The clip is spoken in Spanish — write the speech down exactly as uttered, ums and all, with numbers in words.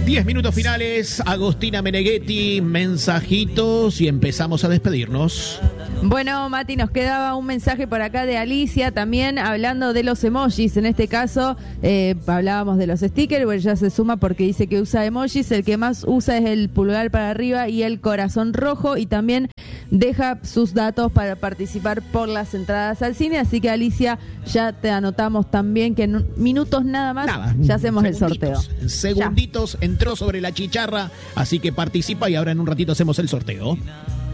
Diez minutos finales, Agostina Meneghetti, mensajitos y empezamos a despedirnos. Bueno, Mati, nos quedaba un mensaje por acá de Alicia, también hablando de los emojis. En este caso, eh, hablábamos de los stickers, bueno, ya se suma porque dice que usa emojis. El que más usa es el pulgar para arriba y el corazón rojo, y también deja sus datos para participar por las entradas al cine. Así que, Alicia, ya te anotamos también que en minutos nada más nada, ya hacemos el sorteo. En segunditos ya entró sobre la chicharra, así que participa y ahora en un ratito hacemos el sorteo.